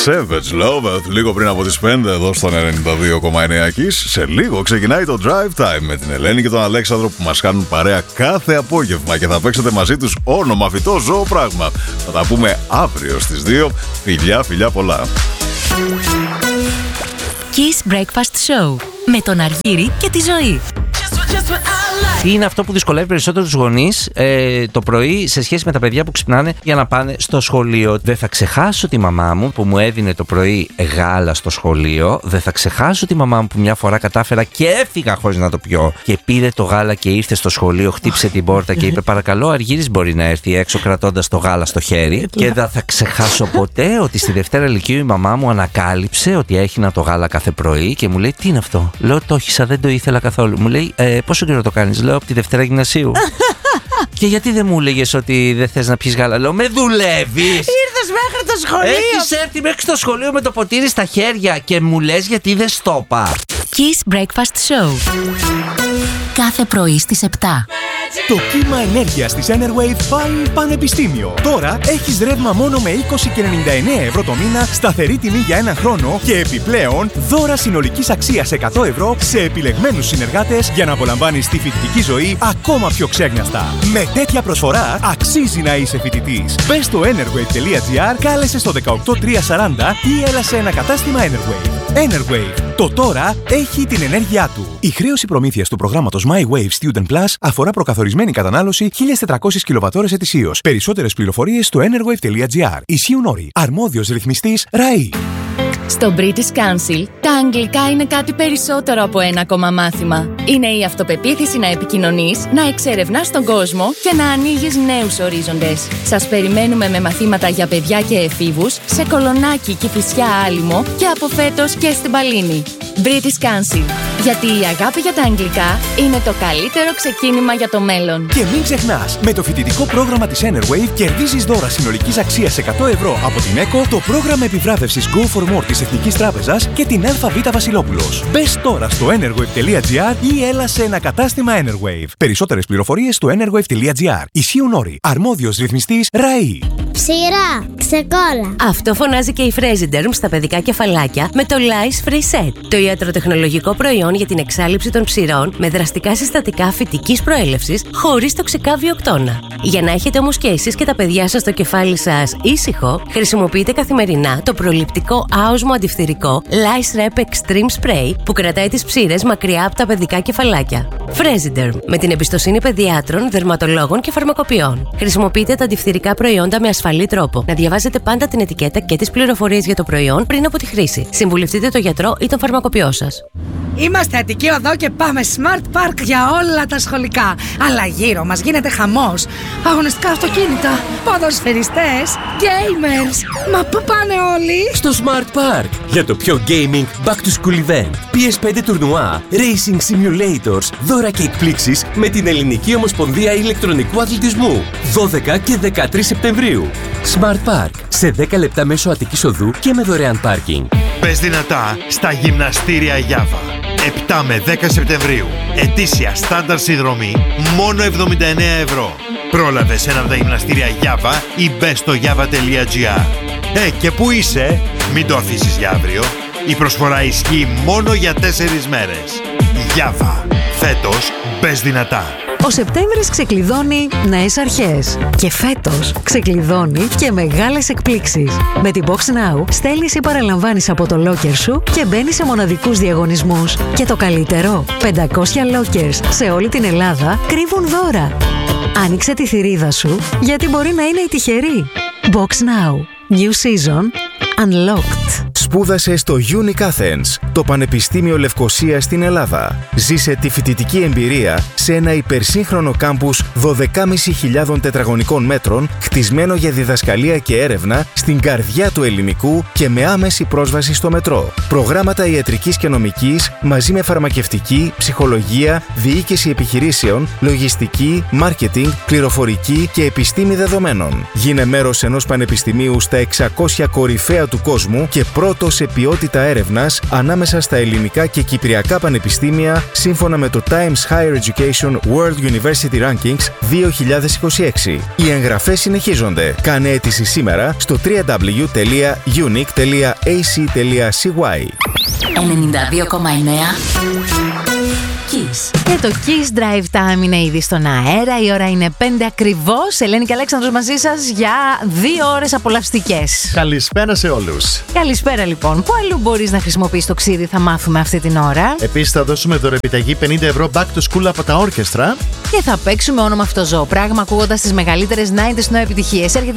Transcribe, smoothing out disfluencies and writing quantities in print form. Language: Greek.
Savage Love, λίγο πριν από τις 5 εδώ στο 92,9 Kiss. Σε λίγο ξεκινάει το Drive Time με την Ελένη και τον Αλέξανδρο που μας κάνουν παρέα κάθε απόγευμα και θα παίξετε μαζί τους όνομα, φυτό, ζώο, πράγμα. Θα τα πούμε αύριο στις 2. Φιλιά πολλά. Kiss Breakfast Show με τον Αργύρη και τη Ζωή. Τι είναι αυτό που δυσκολεύει περισσότερο τους γονείς το πρωί σε σχέση με τα παιδιά που ξυπνάνε για να πάνε στο σχολείο? Δεν θα ξεχάσω τη μαμά μου που μου έδινε το πρωί γάλα στο σχολείο. Δεν θα ξεχάσω τη μαμά μου που μια φορά κατάφερα και έφυγα χωρίς να το πιω και πήρε το γάλα και ήρθε στο σχολείο, χτύπησε την πόρτα και είπε παρακαλώ, Αργύρης μπορεί να έρθει έξω κρατώντας το γάλα στο χέρι. Και δεν θα ξεχάσω ποτέ ότι στη Δευτέρα Λυκείου η μαμά μου ανακάλυψε ότι έχινα το γάλα κάθε πρωί και μου λέει τι είναι αυτό? Λέω το έχισα, δεν το ήθελα καθόλου. Μου λέει πόσο καιρό το κάνεις? Λέω από τη Δευτέρα Γυμνασίου. Και γιατί δεν μου έλεγες ότι δεν θες να πιεις γάλα? Λέω με δουλεύεις. Ήρθες μέχρι το σχολείο. Έχεις έρθει μέχρι στο σχολείο με το ποτήρι στα χέρια και μου λες γιατί δεν στο είπα. Kiss Breakfast Show κάθε πρωί στις 7. Το κύμα ενέργειας της Enerwave πάει πανεπιστήμιο. Τώρα έχεις ρεύμα μόνο με 20,99 ευρώ το μήνα, σταθερή τιμή για ένα χρόνο και επιπλέον δώρα συνολικής αξίας 100 ευρώ σε επιλεγμένους συνεργάτες για να απολαμβάνεις τη φοιτητική ζωή ακόμα πιο ξέγνιαστα. Με τέτοια προσφορά αξίζει να είσαι φοιτητής. Μπες στο enerwave.gr, κάλεσε στο 18340 ή έλα σε ένα κατάστημα Enerwave. Enerwave. Το τώρα έχει την ενέργειά του. Η χρέωση προμήθειας του προγράμματος My Wave Student Plus αφορά προκαθορισμένη κατανάλωση 1.400 κιλοβατώρες ετησίως. Περισσότερες πληροφορίες στο enerwave.gr. Ισχύουν όροι. Αρμόδιος ρυθμιστής ΡΑΗ. Στο British Council, τα αγγλικά είναι κάτι περισσότερο από ένα ακόμα μάθημα. Είναι η αυτοπεποίθηση να επικοινωνείς, να εξερευνάς τον κόσμο και να ανοίγεις νέους ορίζοντες. Σας περιμένουμε με μαθήματα για παιδιά και εφήβους σε Κολονάκι, Κηφισιά, Άλυμο και από φέτος και στην Παλίνη. British Council. Γιατί η αγάπη για τα αγγλικά είναι το καλύτερο ξεκίνημα για το μέλλον. Και μην ξεχνάς, με το φοιτητικό πρόγραμμα της Enerwave κερδίζεις δώρα συνολικής αξίας 100 ευρώ από την ΕΚΟ, το πρόγραμμα επιβράβευσης Go for More της Εθνικής Τράπεζας και την ΑΒ Βασιλόπουλος. Μπες τώρα στο enerwave.gr ή έλα σε ένα κατάστημα Enerwave. Περισσότερες πληροφορίες στο enerwave.gr. Ισχύουν όροι. Αρμόδιος ρυθμιστής ΡΑΗ. Ψηρά, ξεκόλα. Αυτό φωνάζει και η Fresiderm στα παιδικά κεφαλάκια με το Lice Free Set. Το ιατροτεχνολογικό προϊόν για την εξάλειψη των ψηρών με δραστικά συστατικά φυτικής προέλευσης χωρίς τοξικά βιοκτώνα. Για να έχετε όμως και εσείς και τα παιδιά σας το κεφάλι σας ήσυχο, χρησιμοποιείτε καθημερινά το προληπτικό άοσμο αντιφθυρικό Lice Rep Extreme Spray που κρατάει τις ψήρες μακριά από τα παιδικά κεφαλάκια. Fresiderm, με την εμπιστοσύνη παιδιάτρων, δερματολόγων και φαρμακοποιών. Χρησιμοποιείτε τα αντιφθυρικά προϊόντα με ασφαλή τρόπο. Να διαβάζετε πάντα την ετικέτα και τις πληροφορίες για το προϊόν πριν από τη χρήση. Συμβουλευτείτε τον γιατρό ή τον φαρμακοποιό σας. Είμαστε Αττική Οδό και πάμε Smart Park για όλα τα σχολικά. Αλλά γύρω μας γίνεται χαμός. Αγωνιστικά αυτοκίνητα, ποδοσφαιριστές, gamers. Μα πού πάνε όλοι? Στο Smart Park για το πιο gaming back to school event. PS5 τουρνουά, racing simulators, δώρα και εκπλήξεις με την Ελληνική Ομοσπονδία Ηλεκτρονικού Αθλητισμού. 12 και 13 Σεπτεμβρίου. Smart Park, σε 10 λεπτά μέσω Αττικής Οδού και με δωρεάν πάρκινγκ. Πες δυνατά στα γυμναστήρια Γιάβα. 7 με 10 Σεπτεμβρίου. Ετήσια στάνταρ συνδρομή μόνο 79 ευρώ. Πρόλαβε σε ένα από τα γυμναστήρια Γιάβα ή μπες στο java.gr. Και πού είσαι? Μην το αφήσεις για αύριο. Η προσφορά ισχύει μόνο για 4 μέρες. Γιάβα. Φέτος μπες δυνατά. Ο Σεπτέμβρης ξεκλειδώνει νέες αρχές. Και φέτος ξεκλειδώνει και μεγάλες εκπλήξεις. Με την Box Now στέλνεις ή παραλαμβάνεις από το locker σου και μπαίνεις σε μοναδικούς διαγωνισμούς. Και το καλύτερο, 500 lockers σε όλη την Ελλάδα κρύβουν δώρα. Άνοιξε τη θηρίδα σου, γιατί μπορεί να είναι η τυχερή. Box Now. New season. Unlocked. Σπούδασε στο Unic Athens, το Πανεπιστήμιο Λευκωσίας στην Ελλάδα. Ζήσε τη φοιτητική εμπειρία σε ένα υπερσύγχρονο κάμπους 12.500 τετραγωνικών μέτρων, χτισμένο για διδασκαλία και έρευνα στην καρδιά του ελληνικού και με άμεση πρόσβαση στο μετρό. Προγράμματα ιατρικής και νομικής μαζί με φαρμακευτική, ψυχολογία, διοίκηση επιχειρήσεων, λογιστική, μάρκετινγκ, πληροφορική και επιστήμη δεδομένων. Γίνε μέρος ενός πανεπιστημίου στα 600 κορυφαία του κόσμου και πρώτο πρώτο σε ποιότητα έρευνας ανάμεσα στα ελληνικά και κυπριακά πανεπιστήμια σύμφωνα με το Times Higher Education World University Rankings 2026. Οι εγγραφές συνεχίζονται. Κάνε αίτηση σήμερα στο www.unique.ac.cy. 92,9 Kiss. Και το Kiss Drive Time είναι ήδη στον αέρα. Η ώρα είναι 5 ακριβώς. Ελένη και Αλέξανδρος μαζί σας για 2 ώρες απολαυστικές. Καλησπέρα σε όλους. Καλησπέρα λοιπόν. Πού αλλού μπορείς να χρησιμοποιείς το ξύδι, θα μάθουμε αυτή την ώρα. Επίσης θα δώσουμε δωρεπιταγή 50 ευρώ back to school από τα όρκεστρα. Και θα παίξουμε όνομα αυτό ζώο. Πράγμα ακούγοντας τις μεγαλύτερες 90's επιτυχίες. Έρχεται